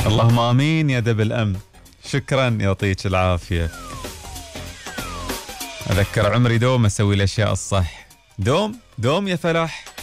اللهم امين يا دب الامن. شكرا يعطيك العافيه. اذكر عمري دوم اسوي الاشياء الصح. دوم يا فلاح.